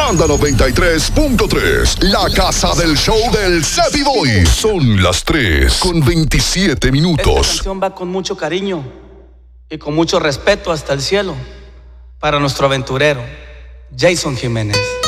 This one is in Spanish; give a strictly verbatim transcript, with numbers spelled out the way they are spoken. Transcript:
Manda noventa y tres punto tres, la casa del show del Cepi Boy. Son las tres con veintisiete minutos. Esta canción va con mucho cariño y con mucho respeto hasta el cielo para nuestro aventurero, Jason Jiménez.